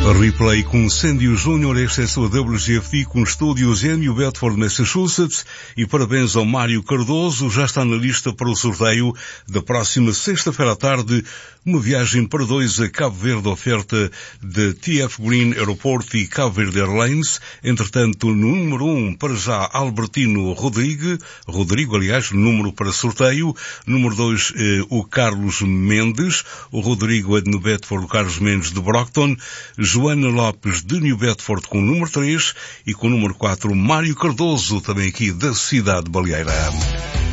Replay com Sandy Júnior, esta é a sua WGFD com estúdios em New Bedford, Massachusetts, e parabéns ao Mário Cardoso, já está na lista para o sorteio da próxima sexta-feira à tarde, uma viagem para dois a Cabo Verde, oferta de TF Green Aeroporto e Cabo Verde Airlines. Entretanto, no número 1, para já, Albertino Rodrigo, aliás, número para sorteio. Número 2, o Carlos Mendes, o Rodrigo é de New Bedford, o Carlos Mendes de Brockton, Joana Lopes de New Bedford com o número 3 e com o número 4, Mário Cardoso, também aqui da cidade baleeira.